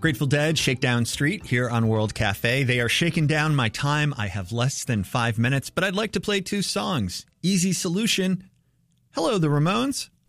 Grateful Dead, Shakedown Street here on World Cafe. They are shaking down my time. I have less than 5 minutes, but I'd like to play 2 songs. Easy Solution. Hello, the Ramones.